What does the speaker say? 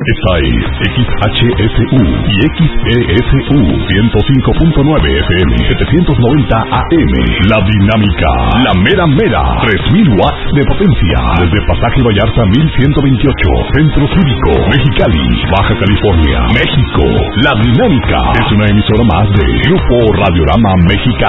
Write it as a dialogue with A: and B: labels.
A: Esta es XHSU y XESU 105.9 FM 790 AM. La Dinámica, la mera mera, 3000 watts de potencia. Desde Pasaje Vallarta 1128, Centro Cívico, Mexicali, Baja California, México. La Dinámica es una emisora más de Grupo Radiorama Mexicano.